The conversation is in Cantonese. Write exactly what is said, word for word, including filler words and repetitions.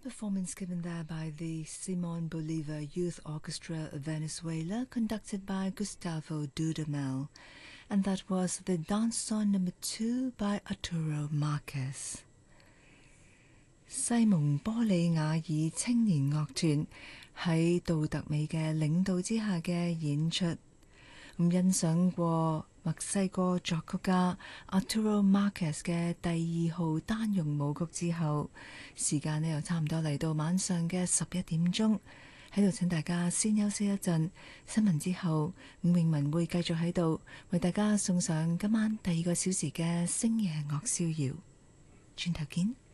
performance given there by the Simon Bolivar Youth Orchestra of Venezuela, conducted by Gustavo Dudamel, and that was the Dance Song Number Two by Arturo Marquez. 西蒙波利亞爾青年樂團喺杜特美嘅領導之下嘅演出，咁欣賞過墨西哥作曲家 Arturo Marquez 嘅第二號單用舞曲之後，時間呢又差唔多嚟到晚上嘅十一點鐘，喺度請大家先休息一陣，新聞之後伍詠文會繼續喺度為大家送上今晚第二個小時嘅星夜樂逍遙，轉頭見。